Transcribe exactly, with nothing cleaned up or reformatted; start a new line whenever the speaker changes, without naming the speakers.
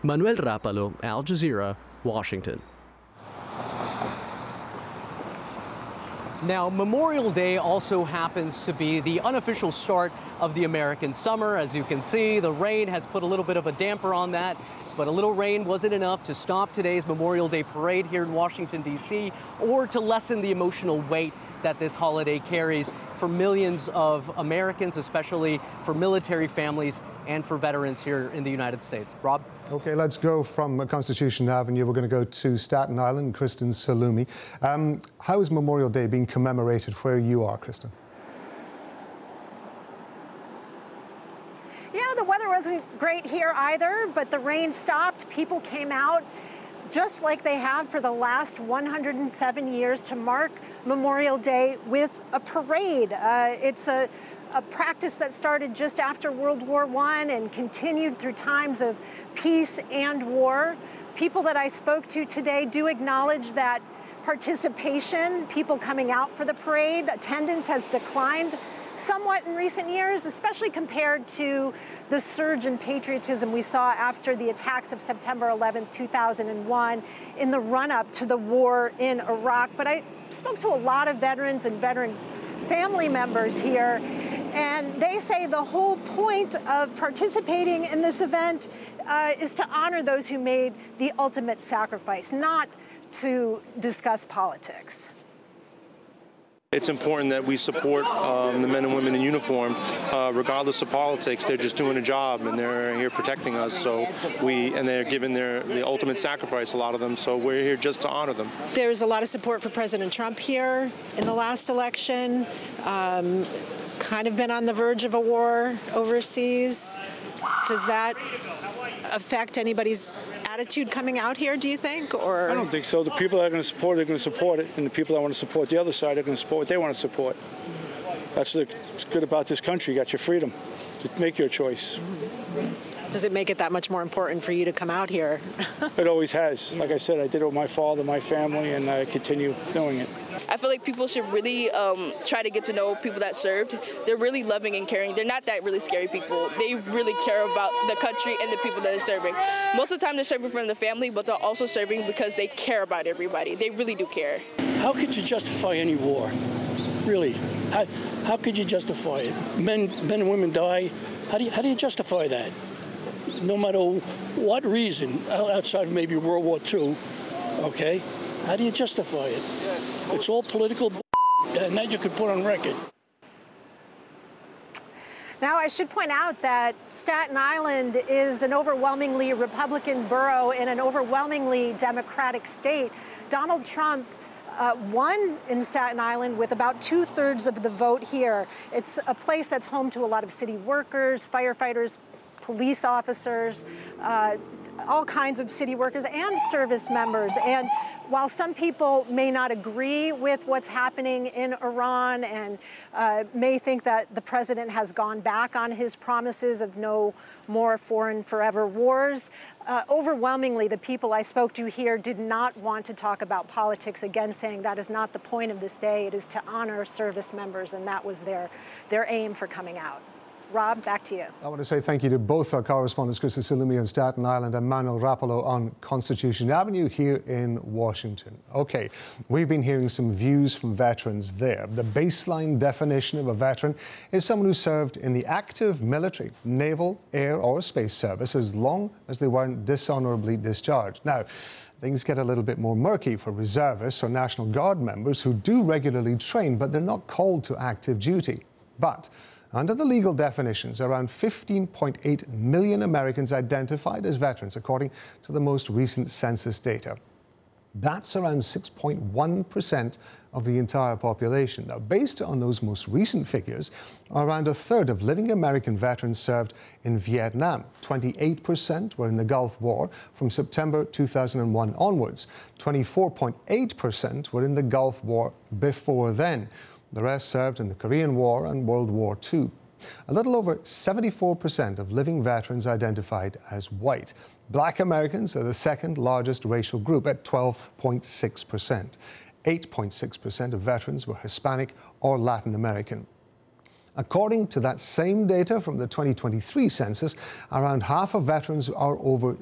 Manuel Rapalo, Al Jazeera, Washington. Now, Memorial Day also happens to be the unofficial start of the American summer. As you can see, the rain has put a little bit of a damper on that, but a little rain wasn't enough to stop today's Memorial Day parade here in Washington, D C, or to lessen the emotional weight that this holiday carries for millions of Americans, especially for military families and for veterans here in the United States. Rob?
Okay, let's go from Constitution Avenue. We're going to go to Staten Island. Kristen Salumi. Um, how is Memorial Day being commemorated where you are, Kristen?
Yeah, the weather wasn't great here either, but the rain stopped. People came out just like they have for the last one hundred seven years to mark Memorial Day with a parade. Uh, it's a, a practice that started just after World War One and continued through times of peace and war. People that I spoke to today do acknowledge that participation, people coming out for the parade, attendance has declined somewhat in recent years, especially compared to the surge in patriotism we saw after the attacks of September eleventh, two thousand one, in the run-up to the war in Iraq. But I spoke to a lot of veterans and veteran family members here, and they say the whole point of participating in this event uh, is to honor those who made the ultimate sacrifice, not to discuss politics.
It's important that we support um, the men and women in uniform, uh, regardless of politics. They're just doing a job, and they're here protecting us. So we, and they're giving their the ultimate sacrifice, a lot of them. So we're here just to honor them.
There's a lot of support for President Trump here in the last election. Um, kind of been on the verge of a war overseas. Does that affect anybody's attitude coming out here, do you think? Or
I don't think so. The people that are going to support it are going to support it, and the people that want to support the other side are going to support what they want to support. That's the, what's good about this country. You got your freedom to make your choice.
Does it make it that much more important for you to come out here?
It always has. Like I said, I did it with my father, my family, and I continue doing it.
I feel like people should really um, try to get to know people that served. They're really loving and caring. They're not that really scary people. They really care about the country and the people that they're serving. Most of the time they're serving for the family, but they're also serving because they care about everybody. They really do care.
How could you justify any war? Really? How, how could you justify it? Men, men and women die. How do you, how do you justify that? No matter what reason, outside of maybe World War Two, okay? How do you justify it? It's all political, and that you could put on record.
Now, I should point out that Staten Island is an overwhelmingly Republican borough in an overwhelmingly Democratic state. Donald Trump uh, won in Staten Island with about two-thirds of the vote here. It's a place that's home to a lot of city workers, firefighters, police officers, uh, all kinds of city workers and service members. And while some people may not agree with what's happening in Iran and uh, may think that the president has gone back on his promises of no more foreign forever wars, uh, overwhelmingly the people I spoke to here did not want to talk about politics, again saying that is not the point of this day. It is to honor service members, and that was their, their aim for coming out. Rob, back to you.
I want to say thank you to both our correspondents, Kristen Salumi on Staten Island and Manuel Rapalo on Constitution Avenue here in Washington. Okay, we've been hearing some views from veterans there. The baseline definition of a veteran is someone who served in the active military, naval, air or space service as long as they weren't dishonorably discharged. Now, things get a little bit more murky for reservists or National Guard members who do regularly train, but they're not called to active duty. But under the legal definitions, around fifteen point eight million Americans identified as veterans, according to the most recent census data. That's around six point one percent of the entire population. Now, based on those most recent figures, around a third of living American veterans served in Vietnam. twenty-eight percent were in the Gulf War from September two thousand one onwards. twenty-four point eight percent were in the Gulf War before then. The rest served in the Korean War and World War Two. A little over seventy-four percent of living veterans identified as white. Black Americans are the second largest racial group at twelve point six percent. eight point six percent of veterans were Hispanic or Latin American. According to that same data from the twenty twenty-three census, around half of veterans are over